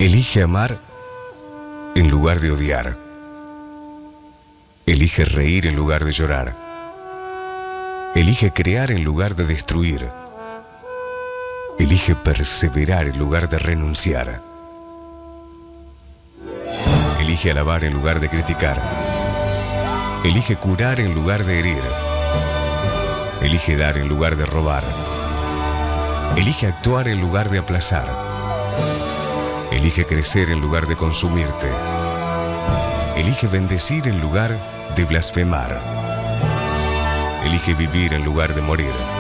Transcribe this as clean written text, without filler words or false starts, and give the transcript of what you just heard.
Elige amar en lugar de odiar. Elige reír en lugar de llorar. Elige crear en lugar de destruir. Elige perseverar en lugar de renunciar. Elige alabar en lugar de criticar. Elige curar en lugar de herir. Elige dar en lugar de robar. Elige actuar en lugar de aplazar. Elige crecer en lugar de consumirte. Elige bendecir en lugar de blasfemar. Elige vivir en lugar de morir.